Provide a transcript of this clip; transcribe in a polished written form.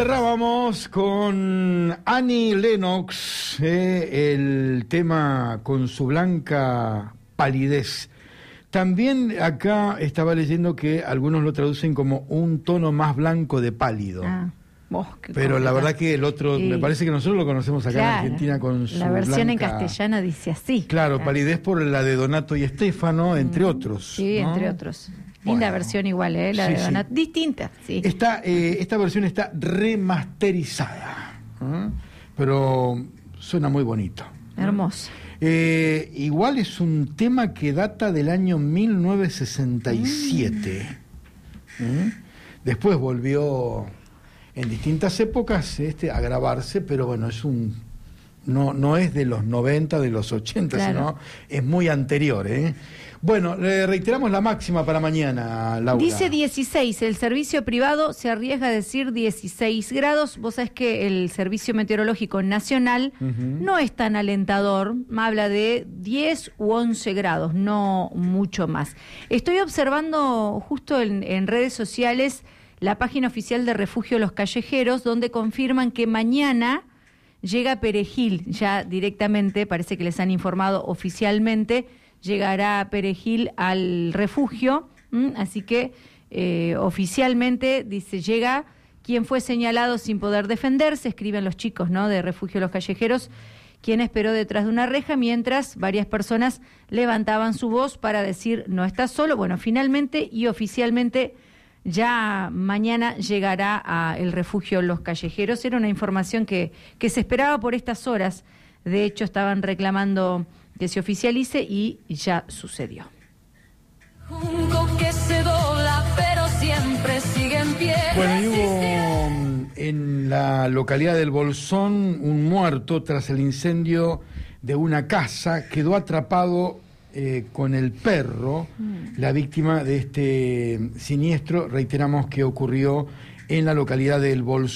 Cerrábamos con Annie Lennox, el tema Con su blanca palidez. También acá estaba leyendo que algunos lo traducen como un tono más blanco de pálido. Pero la verdad que el otro, me parece que nosotros lo conocemos acá en Argentina con su la versión blanca, en castellano dice así. Claro, palidez por la de Donato y Stefano, entre otros. Sí, ¿no? entre otros. Linda versión igual, la de Donato. Sí. Distinta, sí. Esta versión está remasterizada, pero suena muy bonito. Hermoso. Igual es un tema que data del año 1967. Después volvió en distintas épocas a grabarse, pero bueno, no es de los 90, de los 80, claro, sino es muy anterior. Bueno, reiteramos la máxima para mañana, Laura. Dice 16, el servicio privado se arriesga a decir 16 grados. Vos sabés que el Servicio Meteorológico Nacional no es tan alentador, habla de 10 u 11 grados, no mucho más. Estoy observando justo en redes sociales la página oficial de Refugio Los Callejeros, donde confirman que mañana llega Perejil, ya directamente, parece que les han informado oficialmente, llegará Perejil al refugio, así que oficialmente dice, llega quien fue señalado sin poder defenderse, escriben los chicos, ¿no?, de Refugio Los Callejeros, quien esperó detrás de una reja mientras varias personas levantaban su voz para decir no está solo. Bueno, finalmente y oficialmente ya mañana llegará a el Refugio Los Callejeros. Era una información que se esperaba por estas horas. De hecho, estaban reclamando que se oficialice y ya sucedió. Que se dobla, pero siempre sigue en pie. Bueno, y hubo en la localidad del Bolsón un muerto tras el incendio de una casa. Quedó atrapado con el perro, la víctima de este siniestro. Reiteramos que ocurrió en la localidad del Bolsón.